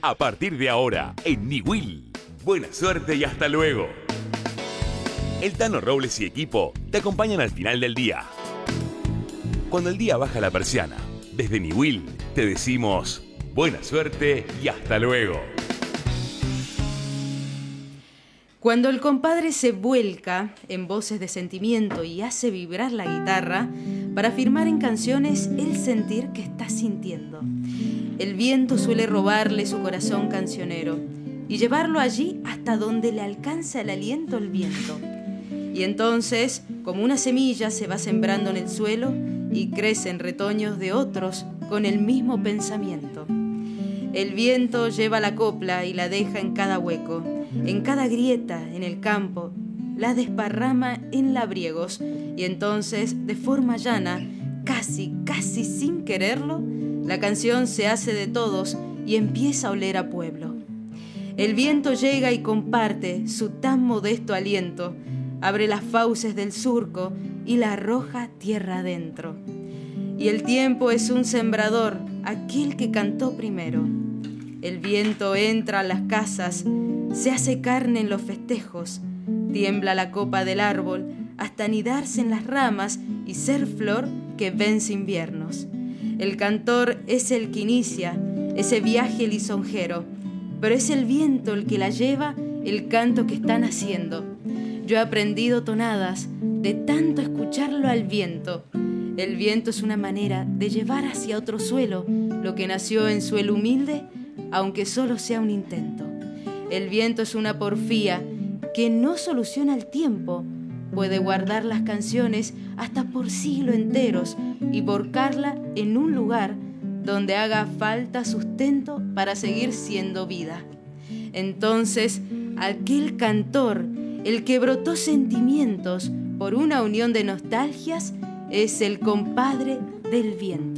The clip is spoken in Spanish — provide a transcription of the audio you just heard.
A partir de ahora, en Niwil. Buena suerte y hasta luego. El Tano Robles y equipo te acompañan al final del día. Cuando el día baja la persiana, desde Niwil te decimos buena suerte y hasta luego. Cuando el compadre se vuelca en voces de sentimiento y hace vibrar la guitarra para afirmar en canciones el sentir que está sintiendo. El viento suele robarle su corazón cancionero y llevarlo allí hasta donde le alcanza el aliento el viento. Y entonces, como una semilla, se va sembrando en el suelo y crecen retoños de otros con el mismo pensamiento. El viento lleva la copla y la deja en cada hueco, en cada grieta, en el campo, la desparrama en labriegos y entonces, de forma llana, casi sin quererlo, la canción se hace de todos y empieza a oler a pueblo. El viento llega y comparte su tan modesto aliento, abre las fauces del surco y la arroja tierra adentro. Y el tiempo es un sembrador, aquel que cantó primero. El viento entra a las casas, se hace carne en los festejos, tiembla la copa del árbol hasta anidarse en las ramas y ser flor que vence inviernos. El cantor es el que inicia ese viaje lisonjero, pero es el viento el que la lleva el canto que están haciendo. Yo he aprendido tonadas de tanto escucharlo al viento. El viento es una manera de llevar hacia otro suelo lo que nació en suelo humilde, aunque solo sea un intento. El viento es una porfía que no soluciona el tiempo, puede guardar las canciones hasta por siglos enteros y volcarla en un lugar donde haga falta sustento para seguir siendo vida. Entonces, aquel cantor, el que brotó sentimientos por una unión de nostalgias, es el compadre del viento.